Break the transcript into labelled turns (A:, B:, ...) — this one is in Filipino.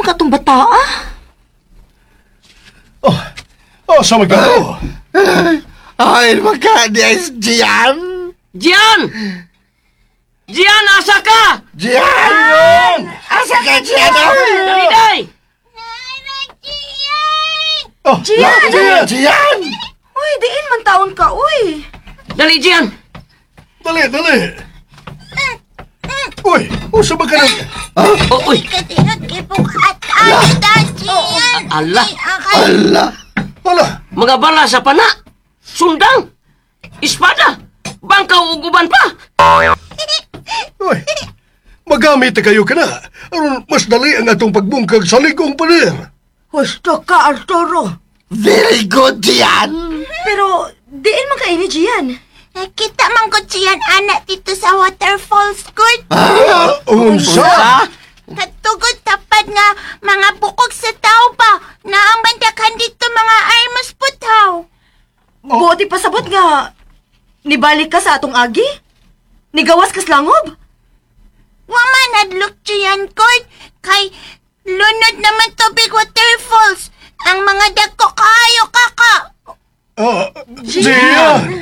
A: ka tong bata, ah?
B: Sa magkano?
C: Ay, magkadiyas, Gian!
D: Gian! Gian, asa ka?
C: Gian! Asa ka, Gian?
D: Dali, day!
C: Gian!
A: Uy, diin man taon ka, uy.
D: Dali, Gian!
B: Dali! Uy, sa magkano?
D: Oh, uy!
E: Katinot ibukat ata Gian.
D: Ala!
B: Hala!
D: Mga bala sa pana! Sundang! Espada! Bangkaw uguban pa!
B: Uy, magamit na kayo ka na. Aron mas dali ang atong pagbungkag sa ligong pader.
A: Husto ka, Arturo.
C: Very good, Gian!
A: Pero, diin man ka ini, Gian.
E: Nakita man ko Gian anak dito sa waterfalls good.
B: Unsa?
E: Katugod tapad nga mga bukog sa tao ba na ang bandakan dito mga armas putaw.
A: Buti pasabot nga. Nibalik ka sa atong agi? Nigawas ka sa langob?
E: Waman hadlok Gian good. Kay lunod naman tubig waterfalls. Ang mga dagko kayo kaka.
B: Gian!